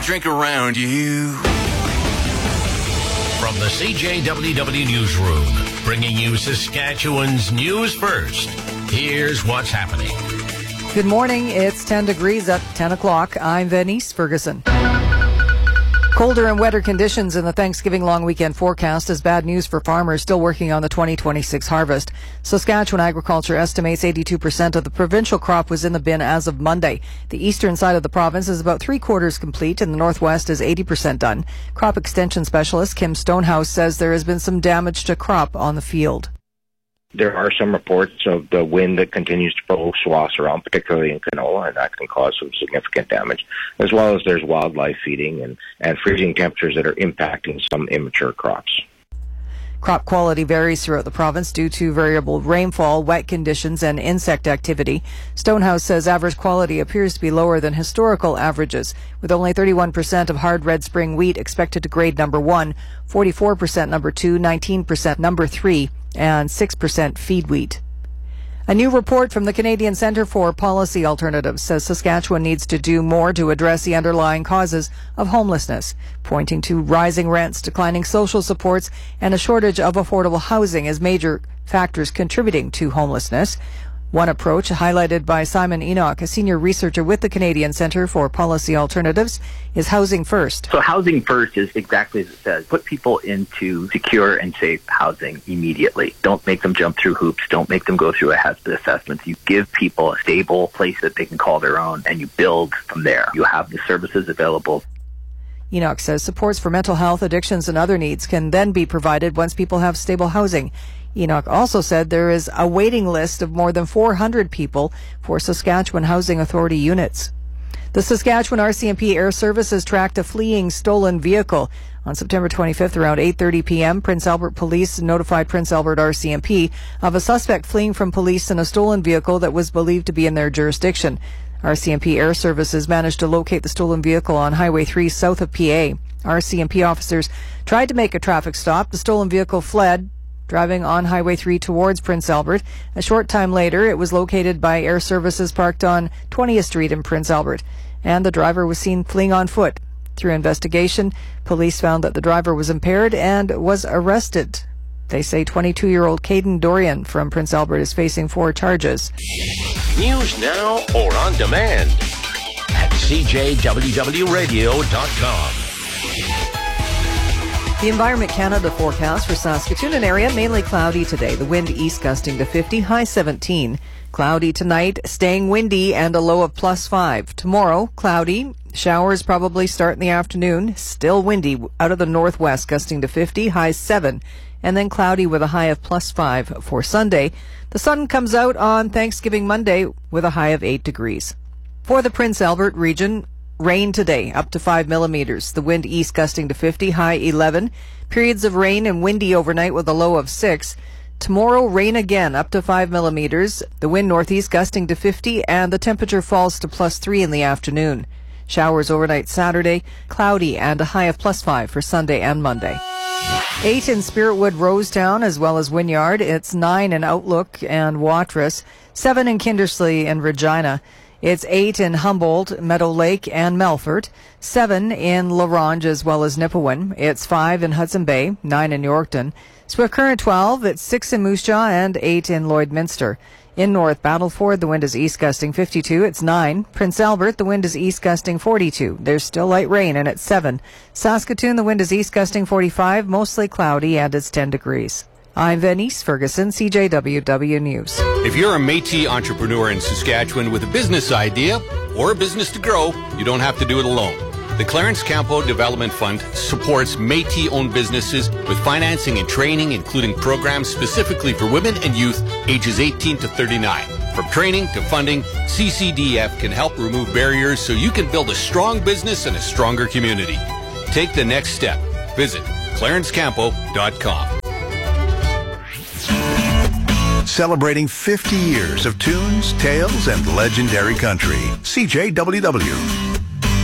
drink around you. From the CJWW Newsroom, bringing you Saskatchewan's news first. Here's what's happening. Good morning. It's 10 degrees at 10 o'clock. I'm Venice Ferguson. Colder and wetter conditions in the Thanksgiving long weekend forecast is bad news for farmers still working on the 2026 harvest. Saskatchewan Agriculture estimates 82% of the provincial crop was in the bin as of Monday. The eastern side of the province is about three-quarters complete and the northwest is 80% done. Crop extension specialist Kim Stonehouse says there has been some damage to crop on the field. There are some reports of the wind that continues to blow swaths around, particularly in canola, and that can cause some significant damage, as well as there's wildlife feeding and freezing temperatures that are impacting some immature crops. Crop quality varies throughout the province due to variable rainfall, wet conditions, and insect activity. Stonehouse says average quality appears to be lower than historical averages, with only 31% of hard red spring wheat expected to grade number 1, 44% number 2, 19% number 3, and 6% feed wheat. A new report from the Canadian Centre for Policy Alternatives says Saskatchewan needs to do more to address the underlying causes of homelessness, pointing to rising rents, declining social supports, and a shortage of affordable housing as major factors contributing to homelessness. One approach, highlighted by Simon Enoch, a senior researcher with the Canadian Centre for Policy Alternatives, is Housing First. So Housing First is exactly as it says. Put people into secure and safe housing immediately. Don't make them jump through hoops. Don't make them go through a hazard assessment. You give people a stable place that they can call their own, and you build from there. You have the services available. Enoch says supports for mental health, addictions, and other needs can then be provided once people have stable housing. Enoch also said there is a waiting list of more than 400 people for Saskatchewan Housing Authority units. The Saskatchewan RCMP Air Services tracked a fleeing stolen vehicle. On September 25th, around 8:30 p.m., Prince Albert Police notified Prince Albert RCMP of a suspect fleeing from police in a stolen vehicle that was believed to be in their jurisdiction. RCMP Air Services managed to locate the stolen vehicle on Highway 3 south of PA. RCMP officers tried to make a traffic stop. The stolen vehicle fled, driving on Highway 3 towards Prince Albert. A short time later, it was located by Air Services parked on 20th Street in Prince Albert, and the driver was seen fleeing on foot. Through investigation, police found that the driver was impaired and was arrested. They say 22-year-old Caden Dorian from Prince Albert is facing 4 charges. News now or on demand at CJWWRadio.com. The Environment Canada forecast for Saskatoon and area, mainly cloudy today. The wind east gusting to 50, high 17. Cloudy tonight, staying windy and a low of +5. Tomorrow, cloudy. Showers probably start in the afternoon. Still windy out of the northwest, gusting to 50, high 7. And then cloudy with a high of +5 for Sunday. The sun comes out on Thanksgiving Monday with a high of 8 degrees. For the Prince Albert region, rain today, up to 5 millimeters. The wind east gusting to 50, high 11. Periods of rain and windy overnight with a low of 6. Tomorrow, rain again, up to 5 millimeters. The wind northeast gusting to 50, and the temperature falls to +3 in the afternoon. Showers overnight Saturday, cloudy, and a high of +5 for Sunday and Monday. 8 in Spiritwood, Rosetown, as well as Wynyard. It's 9 in Outlook and Watrous. 7 in Kindersley and Regina. It's 8 in Humboldt, Meadow Lake, and Melfort. 7 in La Ronge as well as Nipawin. It's 5 in Hudson Bay, 9 in Yorkton. Swift Current 12, it's 6 in Moose Jaw, and 8 in Lloydminster. In North Battleford, the wind is east gusting 52, it's 9. Prince Albert, the wind is east gusting 42. There's still light rain, and it's 7. Saskatoon, the wind is east gusting 45, mostly cloudy, and it's 10 degrees. I'm Venice Ferguson, CJWW News. If you're a Métis entrepreneur in Saskatchewan with a business idea or a business to grow, you don't have to do it alone. The Clarence Campo Development Fund supports Métis-owned businesses with financing and training, including programs specifically for women and youth ages 18 to 39. From training to funding, CCDF can help remove barriers so you can build a strong business and a stronger community. Take the next step. Visit clarencecampo.com. Celebrating 50 years of tunes, tales, and legendary country. CJWW.